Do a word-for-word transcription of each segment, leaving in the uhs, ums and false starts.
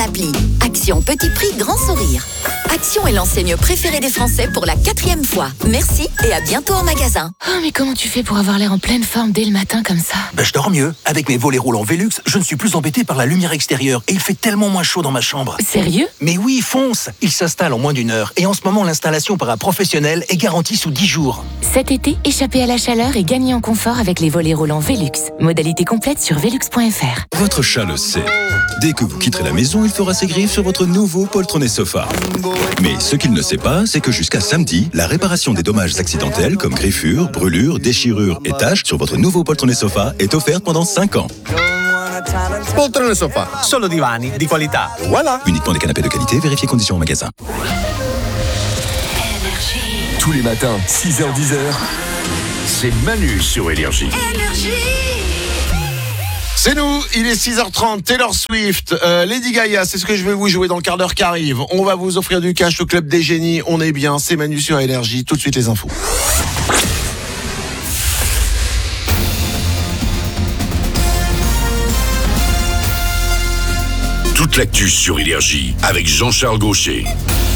l'appli. Action petit prix, grand sourire. Action est l'enseigne préférée des Français pour la quatrième fois. Merci et à bientôt en magasin. Oh, mais comment tu fais pour avoir l'air en pleine forme dès le matin comme ça ? Ben, je dors mieux. Avec mes volets roulants Velux, je ne suis plus embêté par la lumière extérieure et il fait tellement moins chaud dans ma chambre. Sérieux ? Mais oui, fonce. Il s'installe en moins d'une heure et en ce moment, l'installation par un professionnel est garantie sous dix jours. Cet été, échappez à la chaleur et gagnez en confort avec les volets roulants Velux. Modalité complète sur velux point f r. Votre chat le sait. Dès que vous quitterez la maison, il fera ses griffes sur votre nouveau poltronné sofa. Mais ce qu'il ne sait pas, c'est que jusqu'à samedi, la réparation des dommages accidentels comme griffures, brûlures, déchirures et taches sur votre nouveau poltronné sofa est offerte pendant cinq ans. Poltrone Sofa, solo divani di qualità. Voilà. Uniquement des canapés de qualité, vérifiez conditions en magasin. Tous les matins, six heures dix, c'est Manu sur Énergie. C'est nous, il est six heures trente, Taylor Swift, euh, Lady Gaga, c'est ce que je vais vous jouer dans le quart d'heure qui arrive. On va vous offrir du cash au Club des Génies, on est bien, c'est Manu sur Énergie, tout de suite les infos. Toute l'actu sur Énergie avec Jean-Charles Gaucher.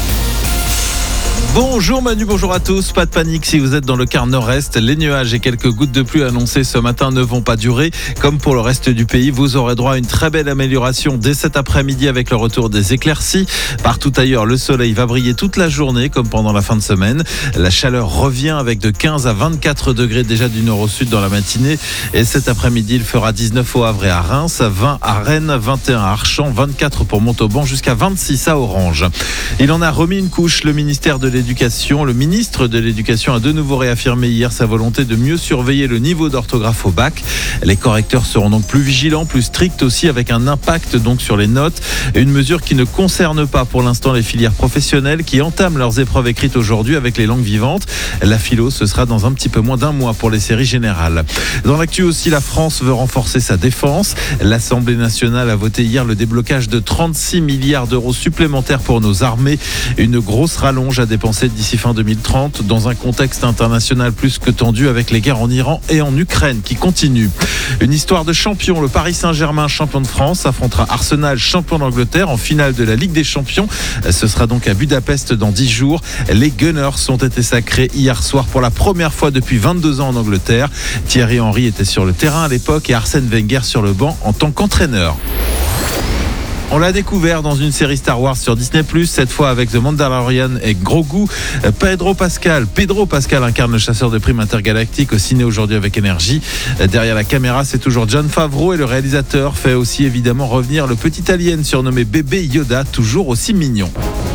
Bonjour Manu, bonjour à tous. Pas de panique si vous êtes dans le quart nord-est. Les nuages et quelques gouttes de pluie annoncées ce matin ne vont pas durer. Comme pour le reste du pays, vous aurez droit à une très belle amélioration dès cet après-midi avec le retour des éclaircies. Partout ailleurs, le soleil va briller toute la journée comme pendant la fin de semaine. La chaleur revient avec de quinze à vingt-quatre degrés déjà du nord au sud dans la matinée. Et cet après-midi, il fera dix-neuf au Havre et à Reims, vingt à Rennes, vingt et un à Archamps, vingt-quatre pour Montauban, jusqu'à vingt-six à Orange. Il en a remis une couche, le ministère de l'Éducation. Le ministre de l'Éducation a de nouveau réaffirmé hier sa volonté de mieux surveiller le niveau d'orthographe au bac. Les correcteurs seront donc plus vigilants, plus stricts aussi, avec un impact donc sur les notes. Une mesure qui ne concerne pas pour l'instant les filières professionnelles qui entament leurs épreuves écrites aujourd'hui avec les langues vivantes. La philo, ce sera dans un petit peu moins d'un mois pour les séries générales. Dans l'actu aussi, la France veut renforcer sa défense. L'Assemblée nationale a voté hier le déblocage de trente-six milliards d'euros supplémentaires pour nos armées. Une grosse rallonge à dépenser d'ici fin deux mille trente dans un contexte international plus que tendu avec les guerres en Iran et en Ukraine qui continuent. Une histoire de champion, le Paris Saint-Germain, champion de France, affrontera Arsenal, champion d'Angleterre en finale de la Ligue des Champions. Ce sera donc à Budapest dans dix jours. Les Gunners ont été sacrés hier soir pour la première fois depuis vingt-deux ans en Angleterre. Thierry Henry était sur le terrain à l'époque et Arsène Wenger sur le banc en tant qu'entraîneur. On l'a découvert dans une série Star Wars sur Disney plus, cette fois avec The Mandalorian et Grogu. Pedro Pascal, Pedro Pascal incarne le chasseur de primes intergalactique au ciné aujourd'hui avec Énergie. Derrière la caméra, c'est toujours Jon Favreau et le réalisateur fait aussi évidemment revenir le petit alien surnommé Bébé Yoda, toujours aussi mignon.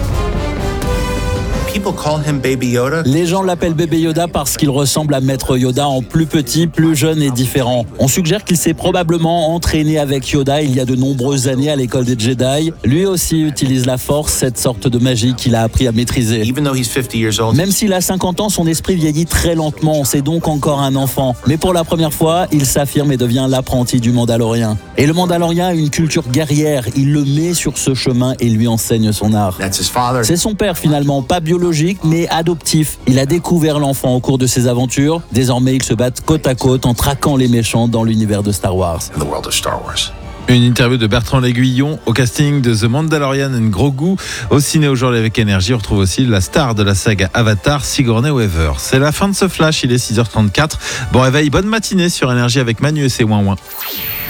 Les gens l'appellent Bébé Yoda parce qu'il ressemble à Maître Yoda en plus petit, plus jeune et différent. On suggère qu'il s'est probablement entraîné avec Yoda il y a de nombreuses années à l'école des Jedi. Lui aussi utilise la force, cette sorte de magie qu'il a appris à maîtriser. Même s'il a cinquante ans, son esprit vieillit très lentement, c'est donc encore un enfant. Mais pour la première fois, il s'affirme et devient l'apprenti du Mandalorien. Et le Mandalorien a une culture guerrière, il le met sur ce chemin et lui enseigne son art. C'est son père finalement, pas biologique, mais adoptif. Il a découvert l'enfant au cours de ses aventures. Désormais, ils se battent côte à côte en traquant les méchants dans l'univers de Star Wars. Une interview de Bertrand L'Aiguillon au casting de The Mandalorian and Grogu. Au ciné aujourd'hui avec Énergie, on retrouve aussi la star de la saga Avatar, Sigourney Weaver. C'est la fin de ce flash, il est six heures trente-quatre. Bon réveil, bonne matinée sur Énergie avec Manu et ses ouin ouin.